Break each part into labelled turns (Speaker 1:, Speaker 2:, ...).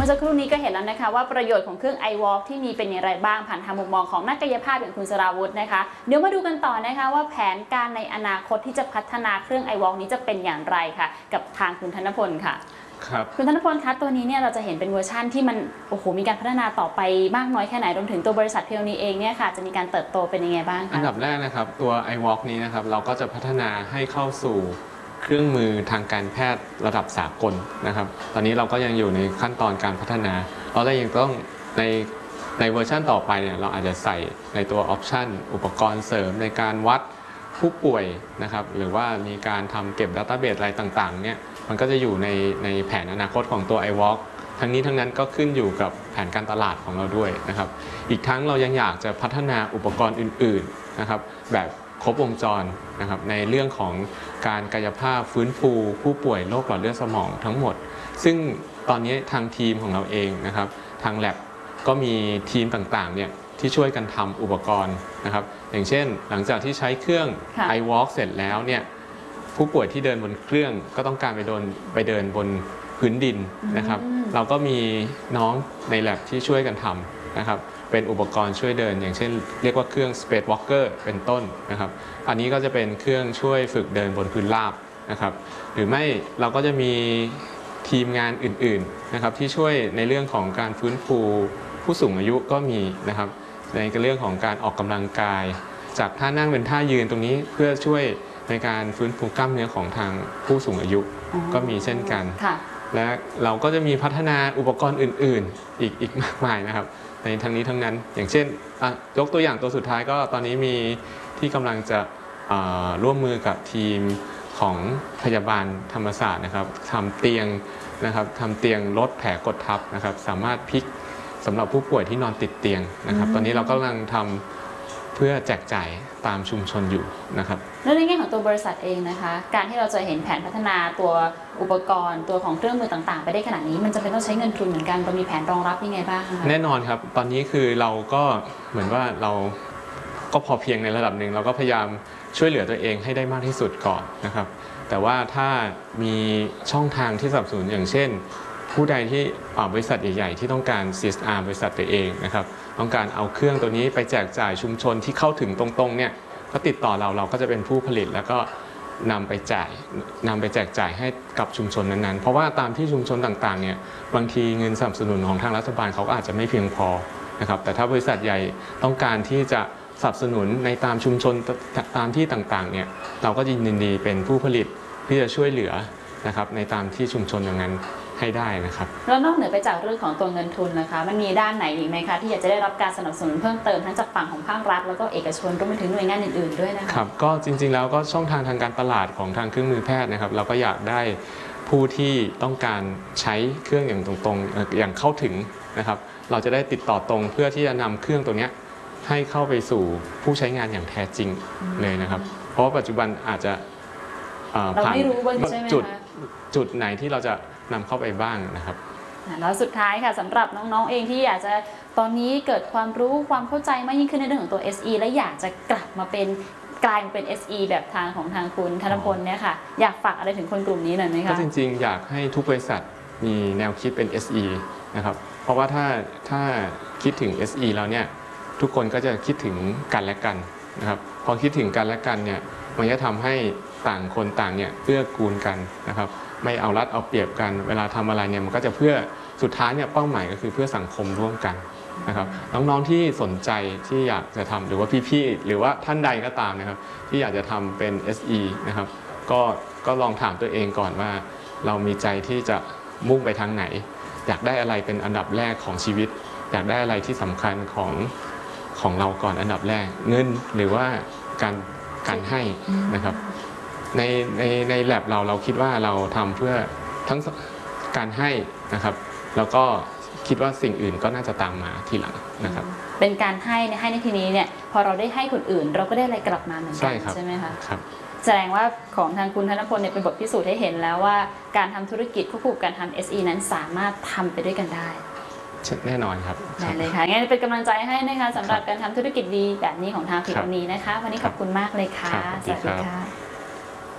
Speaker 1: สักครู่นี้ก็เห็นแล้วนะคะว่าประโยชน์ของเครื่อง iWalk ที่มีเป็นอย่างไรบ้างผ่านทางมุมมองของนักกายภาพอย่างคุณสราวุธนะคะเดี๋ยวมาดูกันต่อนะคะว่าแผนการในอนาคตที่จะพัฒนาเครื่อง iWalk นี้จะเป็นอย่างไรค่ะกับทางคุณธนพลค่ะ
Speaker 2: ครับ
Speaker 1: คุณธนพลคะตัวนี้เนี่ยเราจะเห็นเป็นเวอร์ชั่นที่มันมีการพัฒนาต่อไปมากน้อยแค่ไหนรวมถึงตัวบริษัทเพียวนี้เองเนี่ยค่ะจะมีการเติบโตเป็นยังไงบ้างคะ
Speaker 2: อันดับแรกนะครับตัว iWalk นี้นะครับเราก็จะพัฒนาให้เข้าสู่เครื่องมือทางการแพทย์ระดับสากลนะครับตอนนี้เราก็ยังอยู่ในขั้นตอนการพัฒนาเรายังต้องในเวอร์ชันต่อไปเนี่ยเราอาจจะใส่ในตัวออปชันอุปกรณ์เสริมในการวัดผู้ป่วยนะครับหรือว่ามีการทำเก็บ Database อะไรต่างๆเนี่ยมันก็จะอยู่ในแผนอนาคตของตัว iWalk ทั้งนี้ทั้งนั้นก็ขึ้นอยู่กับแผนการตลาดของเราด้วยนะครับอีกทั้งเรายังอยากจะพัฒนาอุปกรณ์อื่นๆนะครับแบบครบวงจรนะครับในเรื่องของการกายภาพฟื้นฟูผู้ป่วยโรคหลอดเลือดสมองทั้งหมดซึ่งตอนนี้ทางทีมของเราเองนะครับทาง Lab ก็มีทีมต่างๆเนี่ยที่ช่วยกันทำอุปกรณ์นะครับอย่างเช่นหลังจากที่ใช้เครื่อง iWalk เสร็จแล้วเนี่ยผู้ป่วยที่เดินบนเครื่องก็ต้องการไปเดินบนพื้นดินนะครับเราก็มีน้องใน Lab ที่ช่วยกันทำนะครับเป็นอุปกรณ์ช่วยเดินอย่างเช่นเรียกว่าเครื่อง Space Walker เป็นต้นนะครับอันนี้ก็จะเป็นเครื่องช่วยฝึกเดินบนพื้นราบนะครับหรือไม่เราก็จะมีทีมงานอื่นๆนะครับที่ช่วยในเรื่องของการฟื้นฟูผู้สูงอายุก็มีนะครับในเรื่องของการออกกำลังกายจากท่านั่งเป็นท่ายืนตรงนี้เพื่อช่วยในการฟื้นฟูกล้ามเนื้อของทางผู้สูงอายุก็มีเช่นกันและเราก็จะมีพัฒนาอุปกรณ์อื่นๆอีกมากมายนะครับในทั้งนี้ทั้งนั้นอย่างเช่นยกตัวอย่างตัวสุดท้ายก็ตอนนี้มีที่กำลังจะร่วมมือกับทีมของพยาบาลธรรมศาสตร์นะครับทำเตียงนะครับทำเตียงลดแผลกดทับนะครับสามารถพลิกสำหรับผู้ป่วยที่นอนติดเตียงนะครับตอนนี้เรากำลังทำเพื่อแจกจ่ายตามชุมชนอยู่นะครับ
Speaker 1: แล้วในแง่ของตัวบริษัทเองนะคะการที่เราจะเห็นแผนพัฒนาตัวอุปกรณ์ตัวของเครื่องมือต่างๆไปได้ขนาดนี้มันจะเป็นต้องใช้เงินทุนเหมือนกันเรามีแผนรองรับยังไงบ้างคะ
Speaker 2: แน่นอนครับตอนนี้คือเราก็เหมือนว่าเราก็พอเพียงในระดับหนึ่งเราก็พยายามช่วยเหลือตัวเองให้ได้มากที่สุดก่อนนะครับแต่ว่าถ้ามีช่องทางที่สนับสนุนอย่างเช่นผู้ใดที่บริษัทใหญ่ๆที่ต้องการ CSR บริษัทตัวเองนะครับต้องการเอาเครื่องตัวนี้ไปแจกจ่ายชุมชนที่เข้าถึงตรงๆเนี่ยก็ติดต่อเราก็จะเป็นผู้ผลิตแล้วก็นำไปแจกจ่ายให้กับชุมชนนั้นๆเพราะว่าตามที่ชุมชนต่างๆเนี่ยบางทีเงินสนับสนุนของทางรัฐบาลเขาก็อาจจะไม่เพียงพอนะครับแต่ถ้าบริษัทใหญ่ต้องการที่จะสนับสนุนในตามชุมชนตามที่ต่างๆเนี่ยเราก็ยินดีเป็นผู้ผลิตที่จะช่วยเหลือนะครับในตามที่ชุมชนอย่างนั้นให้ได้นะครับ
Speaker 1: แล้วนอกเหนือไปจากเรื่องของตัวเงินทุนนะคะมันมีด้านไหนอีกไหมคะที่อยากจะได้รับการสนับสนุนเพิ่มเติมทั้งจากฝั่งของภาครัฐแล้วก็เอกชนรวมไปถึงหน่วยงานอื่นๆด้วยนะคะ
Speaker 2: ครับก็จริงๆแล้วก็ช่องทางการตลาดของทางเครื่องมือแพทย์นะครับเราก็อยากได้ผู้ที่ต้องการใช้เครื่องอย่างตรงๆอย่างเข้าถึงนะครับเราจะได้ติดต่อตรงเพื่อที่จะนำเครื่องตัวนี้ให้เข้าไปสู่ผู้ใช้งานอย่างแท้จริงเลยนะครับเพราะว่าปัจจุบันอาจจะ
Speaker 1: ผ่าน
Speaker 2: จุดไหนที่เราจะนำเข้าไปบ้างนะครับ
Speaker 1: แล้วสุดท้ายค่ะสำหรับน้องๆเองที่อยากจะตอนนี้เกิดความรู้ความเข้าใจมากยิ่งขึ้นในเรื่องของตัว SE และอยากจะกลับมาเป็นกลายเป็น SE แบบทางของทางคุณธนพลเนี่ยค่ะอยากฝากอะไรถึงคนกลุ่มนี้หน่อยไหมคะ
Speaker 2: ก็จริงๆอยากให้ทุกบริษัทมีแนวคิดเป็น SE นะครับเพราะว่าถ้าคิดถึง SE แล้วเนี่ยทุกคนก็จะคิดถึงกันและกันนะครับพอคิดถึงกันและกันเนี่ยมันจะทำให้ต่างคนต่างเนี่ยเอื้อกูลกันนะครับไม่เอารัดเอาเปรียบกันเวลาทำอะไรเนี่ยมันก็จะเพื่อสุดท้ายเนี่ยเป้าหมายก็คือเพื่อสังคมร่วมกันนะครับน้องๆที่สนใจที่อยากจะทำหรือว่าพี่ๆหรือว่าท่านใดก็ตามนะครับที่อยากจะทำเป็น SE นะครับก็ลองถามตัวเองก่อนว่าเรามีใจที่จะมุ่งไปทางไหนอยากได้อะไรเป็นอันดับแรกของชีวิตอยากได้อะไรที่สำคัญของเราก่อนอันดับแรกเงินหรือว่าการให้นะครับในแลบเราคิดว่าเราทำเพื่อทั้งการให้นะครับแล้วก็คิดว่าสิ่งอื่นก็น่าจะตามมาทีหลังนะครับ
Speaker 1: เป็นการให้ในทีนี้เนี่ยพอเราได้ให้คนอื่นเราก็ได้อะไรกลับมาเหมือนกันใช่ไหมคะ
Speaker 2: ครับ
Speaker 1: แสดงว่าของทางคุณธนพลเนี่ยเป็นบทพิสูจน์ให้เห็นแล้วว่าการทำธุรกิจควบคู่กับการทำ SE นั้นสามารถทำไปด้วยกันได้
Speaker 2: แน่นอนครับ
Speaker 1: ได้เลยค่ะงั้นเป็นกำลังใจให้นะคะสำหรับการทำธุรกิจดีแบบนี้ของทางพิมพ์นี้นะคะวันนี้ขอบคุณมากเลยค่ะ
Speaker 2: สวัสดีค่ะ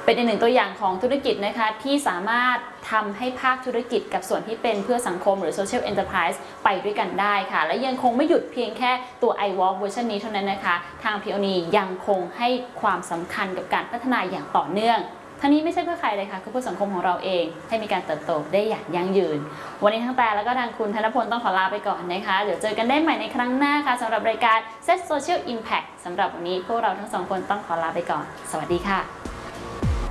Speaker 1: เป็นอีกหนึ่งตัวอย่างของธุรกิจนะคะที่สามารถทำให้ภาคธุรกิจกับส่วนที่เป็นเพื่อสังคมหรือ Social Enterprise ไปด้วยกันได้ค่ะและยังคงไม่หยุดเพียงแค่ตัว iWalk เวอร์ชันนี้เท่านั้นนะคะทาง Peony ยังคงให้ความสำคัญกับการพัฒนาอย่างต่อเนื่องทั้งนี้ไม่ใช่เพื่อใครเลยค่ะก็เพื่อสังคมของเราเองให้มีการเติบโตได้อย่างยั่งยืนวันนี้ทั้งแต่แล้วก็ทางคุณธนพลต้องขอลาไปก่อนนะคะเดี๋ยวเจอกันได้ใหม่ในครั้งหน้าค่ะสำหรับรายการ Set Social Impact สำหรับวันนี้พวกเราทั้งสองคนต้องขอลาไปก่อนสวัสดีค่ะ